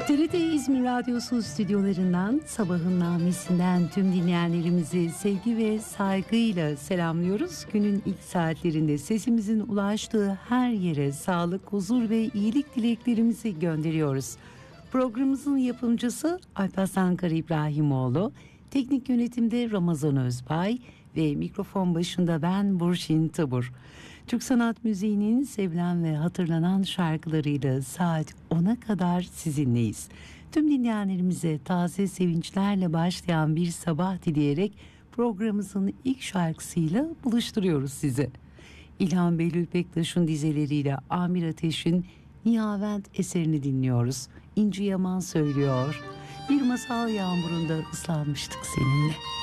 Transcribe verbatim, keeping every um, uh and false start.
T R T İzmir Radyosu stüdyolarından Sabahın Namesi'nden tüm dinleyenlerimizi sevgi ve saygıyla selamlıyoruz. Günün ilk saatlerinde sesimizin ulaştığı her yere sağlık, huzur ve iyilik dileklerimizi gönderiyoruz. Programımızın yapımcısı Alparslan Kara İbrahimoğlu, teknik yönetimde Ramazan Özbay ve mikrofon başında ben Burçin Tabur. Türk sanat müziğinin sevilen ve hatırlanan şarkılarıyla saat ona kadar sizinleyiz. Tüm dinleyenlerimize taze sevinçlerle başlayan bir sabah dileyerek programımızın ilk şarkısıyla buluşturuyoruz sizi. İlhan Behlül Bektaş'ın dizeleriyle Amir Ateş'in Nihavent eserini dinliyoruz. İnci Yaman söylüyor. Bir masal yağmurunda ıslanmıştık seninle.